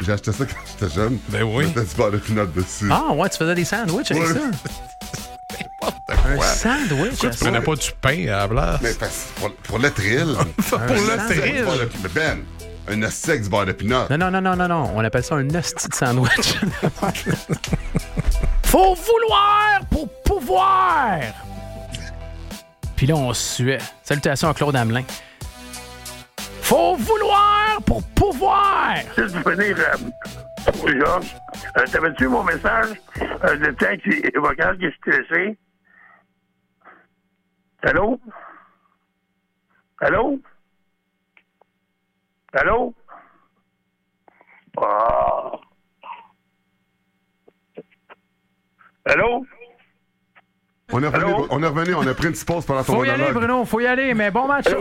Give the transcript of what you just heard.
j'ai acheté ça quand j'étais jeune. Ben oui. Je mettais du beurre de pinot dessus. Ah, ouais, tu faisais des sandwichs avec ça. Un sandwich, Pourquoi tu prenais pas du pain à la place? Mais pour le thrill. Pour le thrill. Mais Ben, un hostie avec du beurre de pinot. Non. On appelle ça un hostie de sandwich. Faut vouloir pour pouvoir. Puis là, on suait. Salutations à Claude Hamelin. Faut vouloir pour pouvoir. Juste pour finir, Georges, t'avais-tu mon message de texte vocal que je t'ai laissé? Allô? Allô? Allô? Ah. Allô? On est revenu, on a pris une petite pause pendant ton Faut y aller, monologue. Bruno, faut y aller, mais bon match.